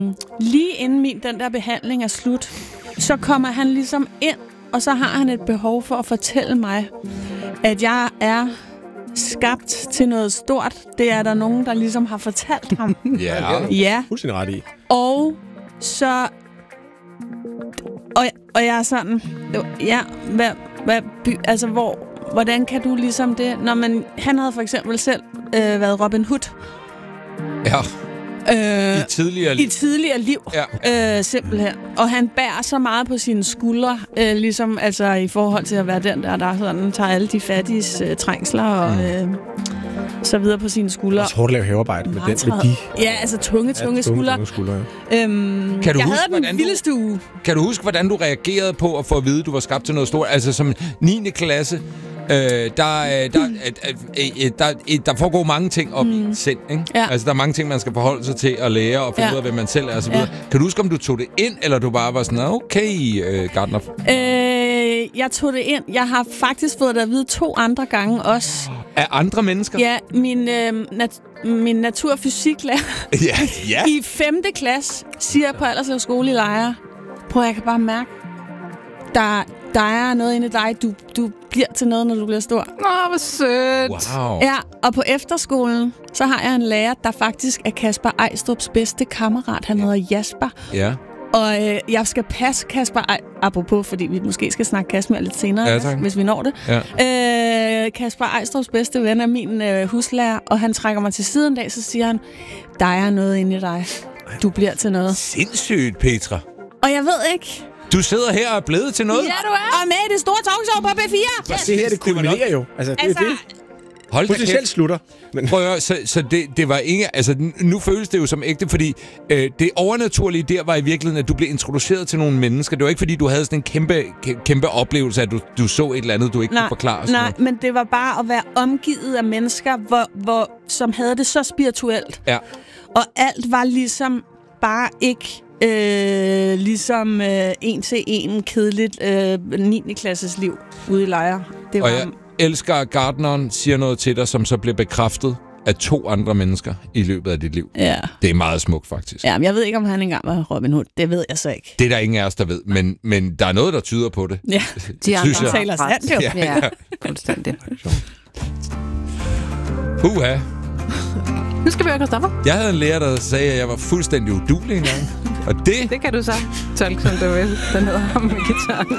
lige inden den der behandling er slut, så kommer han ligesom ind, og så har han et behov for at fortælle mig, at jeg er skabt til noget stort. Det er der nogen, der ligesom har fortalt ham. Ja. Fuldstændig ret i. Og så... Og jeg er sådan... Ja, hvordan kan du ligesom det? Han havde for eksempel selv været Robin Hood. Ja. I tidligere liv. Ja. Simpelthen. Og han bærer så meget på sine skuldre, ligesom altså i forhold til at være den der sådan tager alle de fattiges trængsler og så videre på sine skuldre. Det er hårdt at lave havearbejde med de... Ja, altså tunge skuldre. Ja. Kan du huske, hvordan du reagerede på at få at vide, at du var skabt til noget stort? Altså som 9. klasse... Der foregår mange ting op i sind, ikke? Ja. Altså, der er mange ting, man skal forholde sig til at lære og finde ud af, hvem man selv er og så videre. Kan du huske, om du tog det ind, eller du bare var sådan, okay, Gardner? Jeg tog det ind. Jeg har faktisk fået det at vide 2 andre gange også. Af andre mennesker? Ja, min naturfysiklærer i 5. klasse siger på Alderslev skole i Lejre, prøv, jeg kan bare mærke, der er noget inde i dig. Du bliver til noget, når du bliver stor. Hvor sødt. Wow. Ja, og på efterskolen, så har jeg en lærer, der faktisk er Kasper Ejstrups bedste kammerat. Han hedder Jasper. Ja. Og jeg skal passe Kasper apropos, fordi vi måske skal snakke Kasper lidt senere, hvis vi når det. Ja. Kasper Ejstrups bedste ven er min huslærer, og han trækker mig til siden en dag, så siger han, der er noget inde i dig. Du bliver til noget. Sindssygt, Petra. Og jeg ved ikke... Du sidder her og er blevet til noget? Ja, du er. Og med i det store talkshow på B4. Ja, det her, det kulminerer jo. Altså, det er det. Hold da selv slutter. Men... Prøv at høre, så det var ikke... Altså, nu føles det jo som ægte, fordi det overnaturlige der var i virkeligheden, at du blev introduceret til nogle mennesker. Det var ikke, fordi du havde sådan en kæmpe oplevelse, at du så et eller andet, du ikke kunne forklare. Nej, men det var bare at være omgivet af mennesker, som havde det så spirituelt. Ja. Og alt var ligesom bare ikke... ligesom en til en kedeligt 9. klasses liv ude i Lejre. Det var... Og jeg elsker, at Gardneren siger noget til dig, som så bliver bekræftet af 2 andre mennesker i løbet af dit liv. Ja. Det er meget smukt, faktisk. Ja, men jeg ved ikke, om han engang var Robin Hood. Det ved jeg så ikke. Det er der ingen af os, der ved. Men der er noget, der tyder på det. Ja, de andre taler sandt jo. Ja, konstante. Uha. Nu skal vi høre Christoffer. Jeg havde en lærer, der sagde, at jeg var fuldstændig uduelig engang. Og det kan du så tolke, som du vil. Den hedder ham med guitaren.